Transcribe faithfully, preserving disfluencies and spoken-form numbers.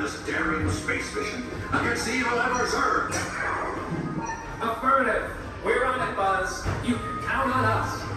this daring space mission against evil ever served. Affirmative. We're on it, Buzz. You can count on us.